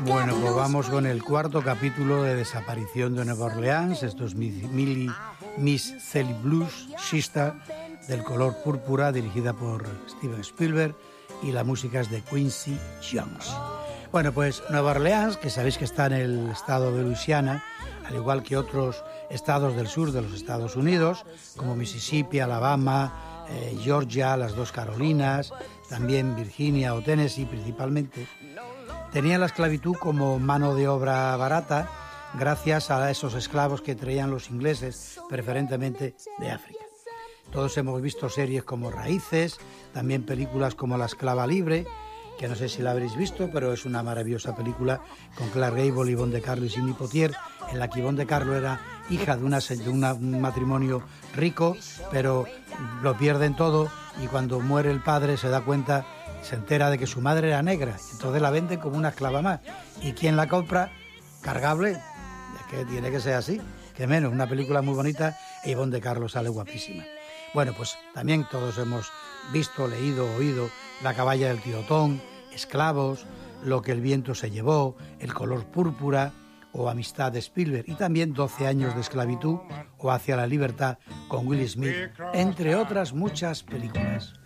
Bueno, pues vamos con el cuarto capítulo de Desaparición de Nueva Orleans. Esto es Miss Sally Blues Sister, del color púrpura, dirigida por Steven Spielberg, y la música es de Quincy Jones. Bueno, pues Nueva Orleans, que sabéis que está en el estado de Luisiana, al igual que otros estados del sur de los Estados Unidos, como Mississippi, Alabama, Georgia, las dos Carolinas, también Virginia o Tennessee principalmente, tenía la esclavitud como mano de obra barata gracias a esos esclavos que traían los ingleses, preferentemente de África. Todos hemos visto series como Raíces, también películas como La esclava libre, que no sé si la habréis visto, pero es una maravillosa película con Clark Gable, Yvonne de Carlo y Sidney Poitier, en la que Yvonne de Carlo era hija de un matrimonio rico, pero lo pierden todo y cuando muere el padre se da cuenta, se entera de que su madre era negra, entonces la venden como una esclava más. ¿Y quién la compra? Cargable. Es que tiene que ser así, que menos. Una película muy bonita e Yvonne de Carlo sale guapísima. Bueno, pues también todos hemos visto, leído, oído La caballa del tío Tom, Esclavos, Lo que el viento se llevó, El color púrpura o Amistad de Spielberg, y también 12 años de esclavitud o Hacia la libertad con Will Smith, entre otras muchas películas.